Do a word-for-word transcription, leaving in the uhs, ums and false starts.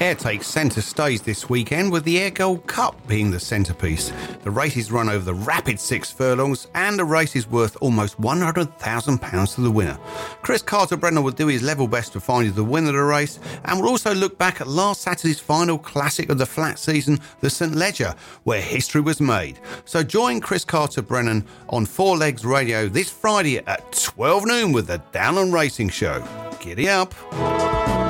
Air takes centre stage this weekend with the Air Gold Cup being the centrepiece. The race is run over the rapid six furlongs and the race is worth almost one hundred thousand pounds to the winner. Chris Carter-Brennan will do his level best to find you the winner of the race and will also look back at last Saturday's final classic of the flat season, the St Leger, where history was made. So join Chris Carter-Brennan on Four Legs Radio this Friday at twelve noon with the Downland Racing Show. Giddy up!